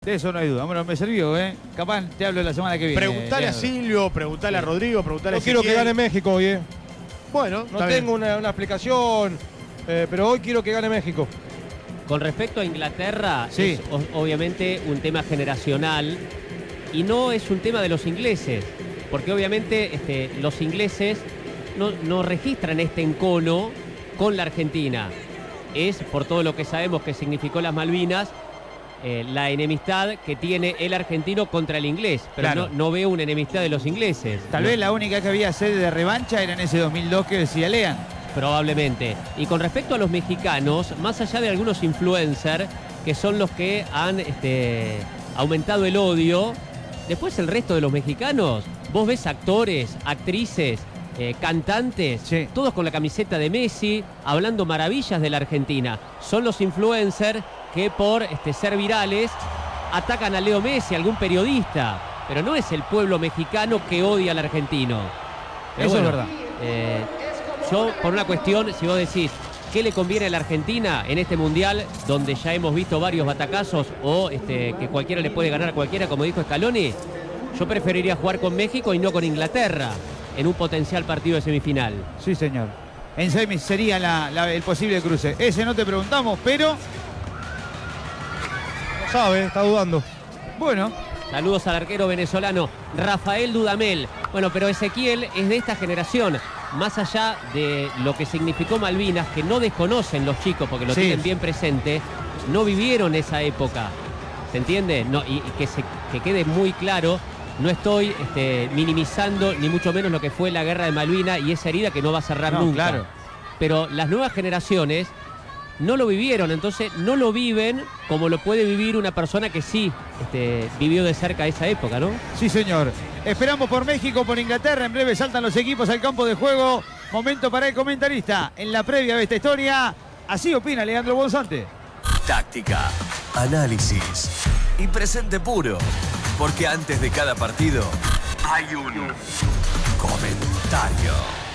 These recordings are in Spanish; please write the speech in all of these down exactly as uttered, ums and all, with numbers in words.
De eso no hay duda. Bueno, me sirvió, ¿eh? Capaz te hablo la semana que viene. Preguntale a Silvio, preguntale a Rodrigo, preguntale a Yo quiero que gane México hoy, ¿eh? Bueno, no tengo una, una explicación, eh, pero hoy quiero que gane México. Con respecto a Inglaterra, sí. es obviamente un tema generacional y no es un tema de los ingleses, porque obviamente este, los ingleses no, no registran este encono con la Argentina. Es, por todo lo que sabemos que significó las Malvinas, eh, la enemistad que tiene el argentino contra el inglés, pero claro. no, no veo una enemistad de los ingleses. Tal no. vez la única que había sede de revancha era en ese dos mil dos que decía Lean. Probablemente. Y con respecto a los mexicanos, más allá de algunos influencers que son los que han este, aumentado el odio, después el resto de los mexicanos, vos ves actores, actrices, eh, cantantes, sí. todos con la camiseta de Messi, hablando maravillas de la Argentina. Son los influencers que por este, ser virales atacan a Leo Messi, a algún periodista, pero no es el pueblo mexicano que odia al argentino. Pero Eso bueno, es verdad. Eh, Yo, por una cuestión, si vos decís, ¿qué le conviene a la Argentina en este Mundial, donde ya hemos visto varios batacazos o este, que cualquiera le puede ganar a cualquiera, como dijo Scaloni? Yo preferiría jugar con México y no con Inglaterra en un potencial partido de semifinal. Sí, señor. En semis sería la, la, el posible cruce. Ese no te preguntamos, pero... No sabe, está dudando. Bueno. Saludos al arquero venezolano Rafael Dudamel. Bueno, pero Ezequiel es de esta generación. Más allá de lo que significó Malvinas, que no desconocen los chicos porque lo sí. tienen bien presente, no vivieron esa época. ¿Se entiende? No, y, y que, se, que quede muy claro, no estoy este, minimizando ni mucho menos lo que fue la guerra de Malvinas y esa herida que no va a cerrar no, nunca. Claro. Pero las nuevas generaciones no lo vivieron, entonces no lo viven como lo puede vivir una persona que sí este, vivió de cerca esa época, ¿no? Sí, señor. Esperamos por México, por Inglaterra. En breve saltan los equipos al campo de juego. Momento para el comentarista en la previa de esta historia. Así opina Leandro Bonzante. Táctica, análisis y presente puro. Porque antes de cada partido hay un comentario.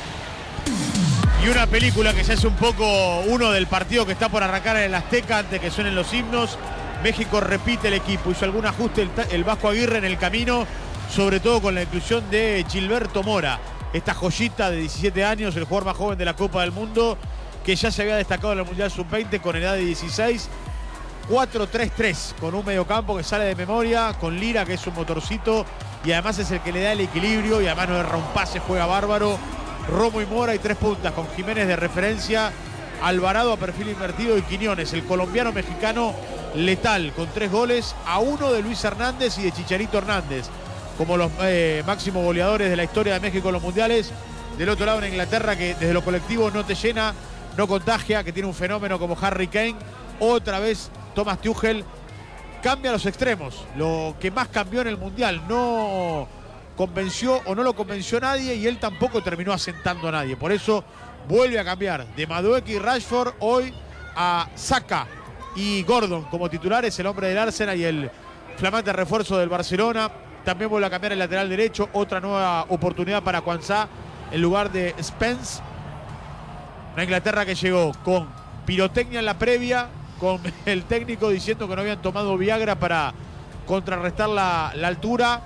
Y una película que ya es un poco uno del partido que está por arrancar en el Azteca antes que suenen los himnos. México repite el equipo. Hizo algún ajuste el, el Vasco Aguirre en el camino, sobre todo con la inclusión de Gilberto Mora, esta joyita de diecisiete años, el jugador más joven de la Copa del Mundo, que ya se había destacado en el Mundial sub veinte con edad de dieciséis. cuatro tres tres, con un mediocampo que sale de memoria, con Lira, que es un motorcito, y además es el que le da el equilibrio, y además no erra un pase, juega bárbaro. Romo y Mora y tres puntas, con Jiménez de referencia, Alvarado a perfil invertido y Quiñones, el colombiano mexicano letal, con tres goles, a uno de Luis Hernández y de Chicharito Hernández, como los eh, máximos goleadores de la historia de México en los mundiales. Del otro lado, en Inglaterra, que desde lo colectivo no te llena, no contagia, que tiene un fenómeno como Harry Kane. Otra vez Thomas Tuchel cambia los extremos, lo que más cambió en el mundial. No convenció o no lo convenció nadie, y él tampoco terminó asentando a nadie. Por eso vuelve a cambiar de Madueke y Rashford hoy a Saka y Gordon como titulares, el hombre del Arsenal y el flamante refuerzo del Barcelona. También vuelve a cambiar el lateral derecho, otra nueva oportunidad para Kwanzaa en lugar de Spence. Una Inglaterra que llegó con pirotecnia en la previa, con el técnico diciendo que no habían tomado Viagra para contrarrestar la, la altura,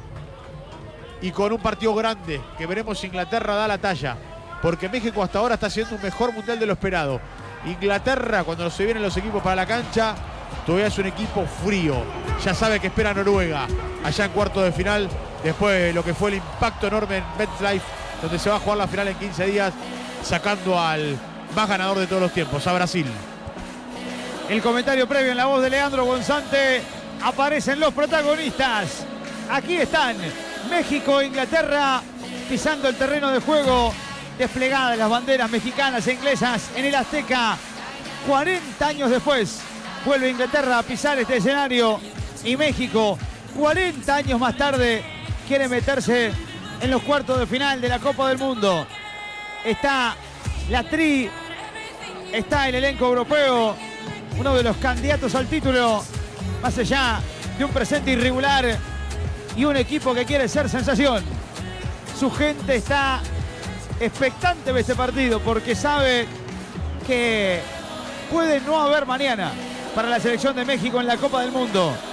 y con un partido grande que veremos si Inglaterra da la talla, porque México hasta ahora está haciendo un mejor mundial de lo esperado. Inglaterra, cuando se vienen los equipos para la cancha, todavía es un equipo frío. Ya sabe que espera a Noruega allá en cuarto de final, después de lo que fue el impacto enorme en MetLife, donde se va a jugar la final en quince días, sacando al más ganador de todos los tiempos, a Brasil. El comentario previo en la voz de Leandro Bonzante. Aparecen los protagonistas. Aquí están México e Inglaterra pisando el terreno de juego. Desplegadas las banderas mexicanas e inglesas en el Azteca. cuarenta años después vuelve Inglaterra a pisar este escenario, y México, cuarenta años más tarde, quiere meterse en los cuartos de final de la Copa del Mundo. Está la Tri, está el elenco europeo, uno de los candidatos al título, más allá de un presente irregular y un equipo que quiere ser sensación. Su gente está expectante de este partido porque sabe que puede no haber mañana para la selección de México en la Copa del Mundo.